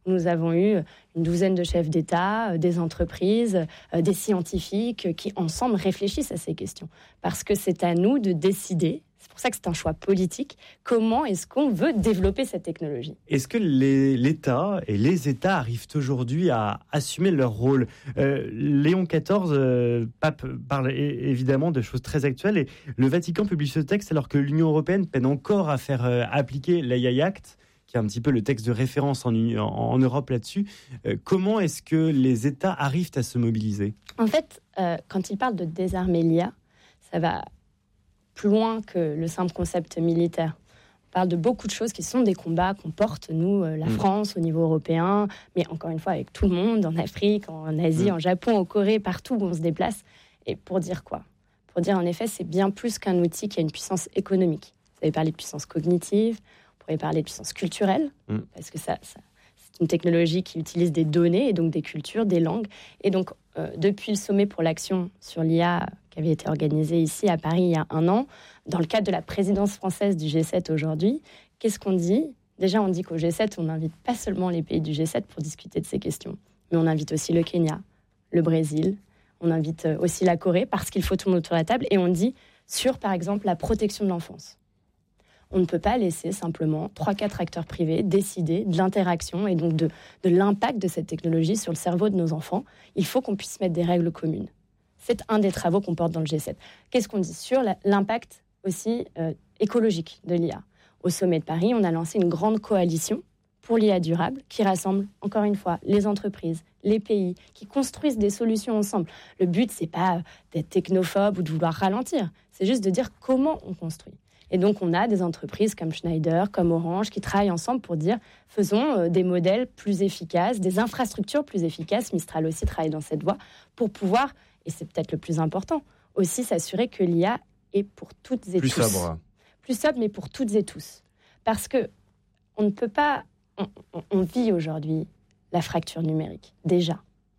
où nous avons eu une douzaine de chefs d'État, des entreprises, des scientifiques qui, ensemble, réfléchissent à ces questions. Parce que c'est à nous de décider, c'est pour ça que c'est un choix politique, comment est-ce qu'on veut développer cette technologie. Est-ce que l'État et les États arrivent aujourd'hui à assumer leur rôle ? Léon XIV, pape, parle évidemment de choses très actuelles et le Vatican publie ce texte alors que l'Union européenne peine encore à faire appliquer l'AI Act, qui est un petit peu le texte de référence en Europe là-dessus. Comment est-ce que les États arrivent à se mobiliser ? En fait, quand il parle de désarmer l'IA, ça va plus loin que le simple concept militaire. On parle de beaucoup de choses qui sont des combats qu'on porte, nous, la France, au niveau européen, mais encore une fois avec tout le monde, en Afrique, en Asie, en Japon, en Corée, partout où on se déplace. Et pour dire quoi ? Pour dire, en effet, c'est bien plus qu'un outil qui a une puissance économique. Vous avez parlé de puissance cognitive, on pourrait parler de puissance culturelle, parce que ça, c'est une technologie qui utilise des données, et donc des cultures, des langues. Et donc, depuis le sommet pour l'action sur l'IA qui avait été organisé ici à Paris il y a 1 an, dans le cadre de la présidence française du G7 aujourd'hui, qu'est-ce qu'on dit ? Déjà, on dit qu'au G7, on n'invite pas seulement les pays du G7 pour discuter de ces questions, mais on invite aussi le Kenya, le Brésil, on invite aussi la Corée, parce qu'il faut tout le monde autour de la table, et on dit sur, par exemple, la protection de l'enfance. On ne peut pas laisser simplement 3-4 acteurs privés décider de l'interaction et donc de l'impact de cette technologie sur le cerveau de nos enfants. Il faut qu'on puisse mettre des règles communes. C'est un des travaux qu'on porte dans le G7. Qu'est-ce qu'on dit sur l'impact aussi écologique de l'IA ? Au sommet de Paris, on a lancé une grande coalition pour l'IA durable qui rassemble, encore une fois, les entreprises, les pays, qui construisent des solutions ensemble. Le but, c'est pas d'être technophobe ou de vouloir ralentir. C'est juste de dire comment on construit. Et donc, on a des entreprises comme Schneider, comme Orange, qui travaillent ensemble pour dire faisons des modèles plus efficaces, des infrastructures plus efficaces. Mistral aussi travaille dans cette voie pour pouvoir, et c'est peut-être le plus important, aussi s'assurer que l'IA est pour toutes et tous. Plus sobre, mais pour toutes et tous. Parce que on ne peut pas... On vit aujourd'hui la fracture numérique, déjà.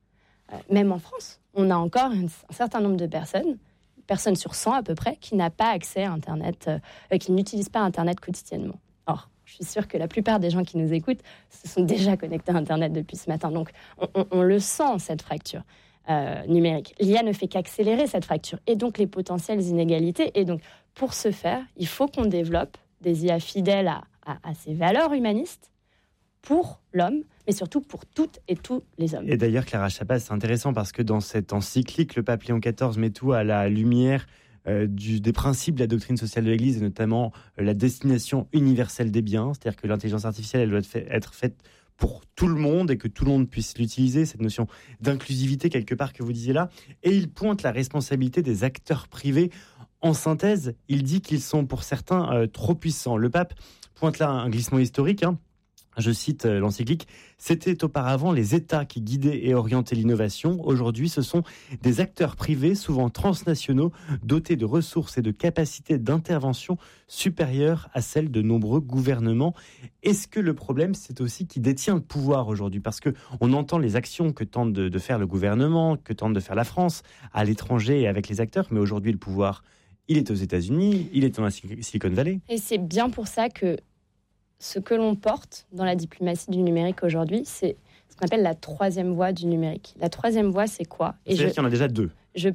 Même en France, on a encore un certain nombre de personnes sur 100 à peu près, qui n'a pas accès à Internet, qui n'utilisent pas Internet quotidiennement. Or, je suis sûre que la plupart des gens qui nous écoutent se sont déjà connectés à Internet depuis ce matin. Donc, on le sent, cette fracture numérique. L'IA ne fait qu'accélérer cette fracture, et donc les potentielles inégalités. Et donc, pour ce faire, il faut qu'on développe des IA fidèles à ces valeurs humanistes pour l'homme, mais surtout pour toutes et tous les hommes. Et d'ailleurs, Clara Chapas, c'est intéressant parce que dans cette encyclique, le pape Léon XIV met tout à la lumière des principes de la doctrine sociale de l'Église, et notamment la destination universelle des biens, c'est-à-dire que l'intelligence artificielle, elle doit être faite pour tout le monde et que tout le monde puisse l'utiliser, cette notion d'inclusivité quelque part que vous disiez là. Et il pointe la responsabilité des acteurs privés. En synthèse, il dit qu'ils sont pour certains trop puissants. Le pape pointe là un glissement historique, Je cite l'encyclique, « C'était auparavant les États qui guidaient et orientaient l'innovation. Aujourd'hui, ce sont des acteurs privés, souvent transnationaux, dotés de ressources et de capacités d'intervention supérieures à celles de nombreux gouvernements. » Est-ce que le problème, c'est aussi qui détient le pouvoir aujourd'hui ? Parce qu'on entend les actions que tente de faire le gouvernement, que tente de faire la France à l'étranger et avec les acteurs, mais aujourd'hui, le pouvoir, il est aux États-Unis, il est dans la Silicon Valley. Et c'est bien pour ça que ce que l'on porte dans la diplomatie du numérique aujourd'hui, c'est ce qu'on appelle la troisième voie du numérique. La troisième voie, c'est quoi ? C'est-à-dire qu'il y en a déjà 2.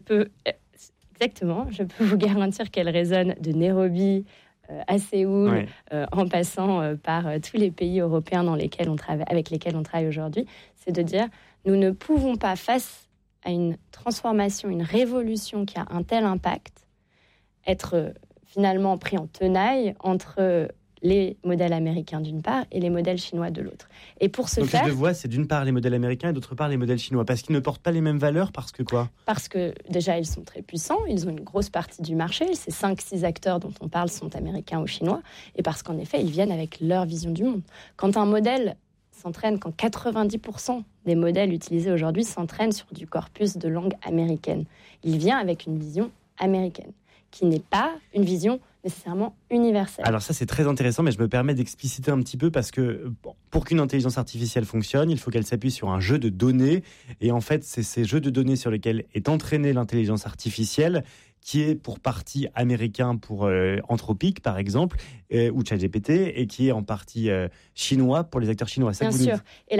Exactement. Je peux vous garantir qu'elle résonne de Nairobi à Séoul, en passant par tous les pays européens avec lesquels on travaille aujourd'hui. C'est de dire, nous ne pouvons pas, face à une transformation, une révolution qui a un tel impact, être finalement pris en tenaille entre les modèles américains d'une part et les modèles chinois de l'autre. Et pour ce faire... Donc les 2 voies, c'est d'une part les modèles américains et d'autre part les modèles chinois. Parce qu'ils ne portent pas les mêmes valeurs, parce que quoi ? Parce que déjà, ils sont très puissants, ils ont une grosse partie du marché. Ces 5-6 acteurs dont on parle sont américains ou chinois. Et parce qu'en effet, ils viennent avec leur vision du monde. Quand un modèle s'entraîne, quand 90% des modèles utilisés aujourd'hui s'entraînent sur du corpus de langue américaine, il vient avec une vision américaine, qui n'est pas une vision nécessairement universelle. Alors ça, c'est très intéressant, mais je me permets d'expliciter un petit peu parce que pour qu'une intelligence artificielle fonctionne, il faut qu'elle s'appuie sur un jeu de données. Et en fait, c'est ces jeux de données sur lesquels est entraînée l'intelligence artificielle qui est pour partie américain pour Anthropic, par exemple, ou ChatGPT, et qui est en partie chinois pour les acteurs chinois. Bien sûr. Et